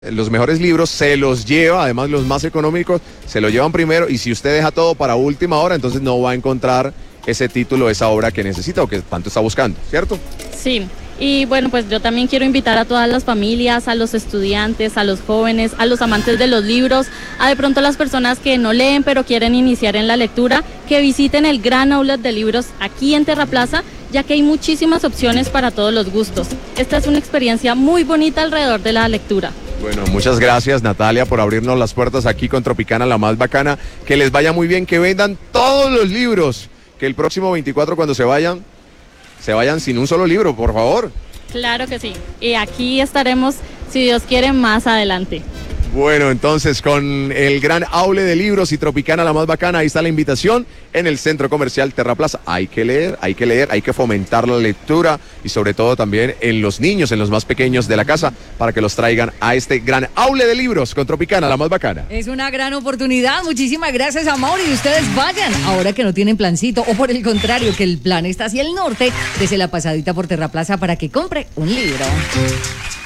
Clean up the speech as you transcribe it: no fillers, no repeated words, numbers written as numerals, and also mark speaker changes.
Speaker 1: Los mejores libros se los lleva, además los más económicos, se lo llevan primero y si usted deja todo para última hora, entonces no va a encontrar ese título, esa obra que necesita o que tanto está buscando, ¿cierto?
Speaker 2: Sí, y bueno, pues yo también quiero invitar a todas las familias, a los estudiantes, a los jóvenes, a los amantes de los libros, a de pronto las personas que no leen pero quieren iniciar en la lectura, que visiten el gran outlet de libros aquí en Terraplaza, ya que hay muchísimas opciones para todos los gustos. Esta es una experiencia muy bonita alrededor de la lectura.
Speaker 1: Bueno, muchas gracias Natalia por abrirnos las puertas aquí con Tropicana, la más bacana. Que les vaya muy bien, que vendan todos los libros. Que el próximo 24 cuando se vayan sin un solo libro, por favor.
Speaker 2: Claro que sí. Y aquí estaremos, si Dios quiere, más adelante.
Speaker 1: Bueno, entonces con el gran aule de libros y Tropicana, la más bacana, ahí está la invitación en el Centro Comercial Terraplaza. Hay que leer, hay que fomentar la lectura y sobre todo también en los niños, en los más pequeños de la casa, para que los traigan a este gran aule de libros con Tropicana, la más bacana.
Speaker 3: Es una gran oportunidad. Muchísimas gracias, Amaury. Y ustedes vayan, ahora que no tienen plancito, o por el contrario, que el plan está hacia el norte, desde la pasadita por Terraplaza para que compre un libro.